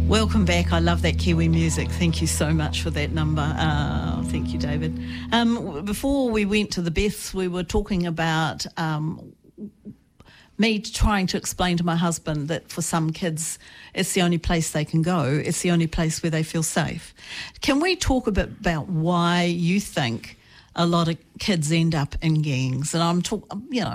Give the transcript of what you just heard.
Welcome back. I love that Kiwi music. Thank you so much for that number. Thank you, David. Before we went to the Beths, we were talking about me trying to explain to my husband that for some kids, it's the only place they can go. It's the only place where they feel safe. Can we talk a bit about why you think a lot of kids end up in gangs? And I'm talking,